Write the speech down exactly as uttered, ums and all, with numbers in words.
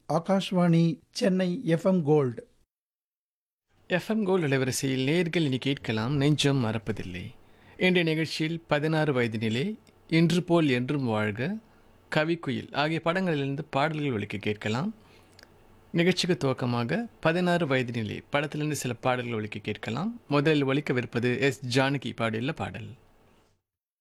Akashvani Chennai FM gold. FM gold அலைவரிசையில் நேர்கள் இனி கேட்கலாம் நெஞ்சம் மறப்பதில்லை. இன்றைய நிகழ்ச்சியில் பதினாறு வயதினிலே, இன்று போல் என்றும் வாழ்க, கவிக்குயில் ஆகிய படங்களிலிருந்து பாடல்கள் ஒலிக்க கேட்கலாம். நிகழ்ச்சிக்கு துவக்கமாக பதினாறு வயதினிலே படத்திலிருந்து சில பாடல்கள் ஒலிக்க கேட்கலாம். முதலில் ஒலிக்கவிருப்பது எஸ் ஜானகி பாடியுள்ள பாடல்.